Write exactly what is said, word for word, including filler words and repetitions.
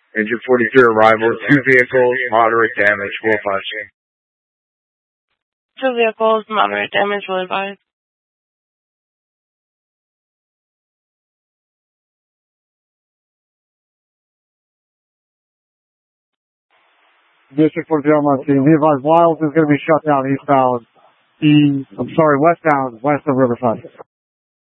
Engine forty-three arrival, two vehicles, moderate damage, will advise. Two vehicles, moderate damage, will advise. District forty-three on my team. Be advised, Wiles is going to be shut down eastbound. E, I'm sorry, westbound, west of Riverside.